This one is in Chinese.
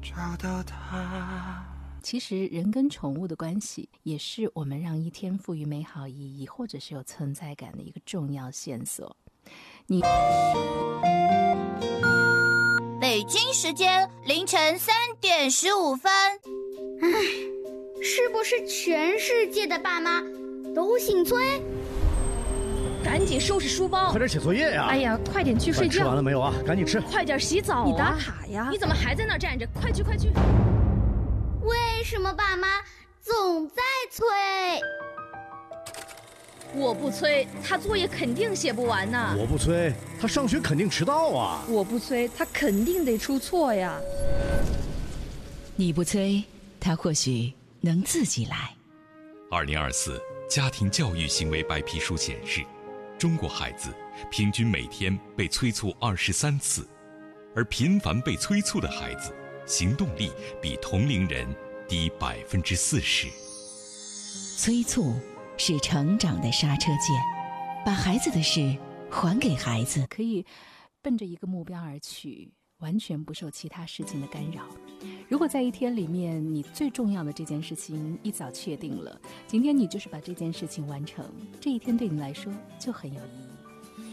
找到它。 其实人跟宠物的关系也是我们让一天赋予美好意义或者是有存在感的一个重要线索。 北京时间凌晨3点15分。 是不是全世界的爸妈都姓崔？ 赶紧收拾书包， 快点写作业呀！ 哎呀，快点去睡觉。 吃完了没有啊？赶紧吃！ 快点洗澡啊！你打卡呀！你怎么还在那站着？快去快去！ 为什么爸妈总在催？ 我不催，他作业肯定写不完呢。 我不催，他上学肯定迟到啊。 我不催，他肯定得出错呀。 你不催，他或许能自己来。 2024家庭教育行为白皮书显示，中国孩子平均每天被催促23次，而频繁被催促的孩子，行动力比同龄人低40%。 催促是成长的刹车键，把孩子的事还给孩子， 可以奔着一个目标而去，完全不受其他事情的干扰。如果在一天里面你最重要的这件事情一早确定了，今天你就是把这件事情完成，这一天对你来说就很有意义。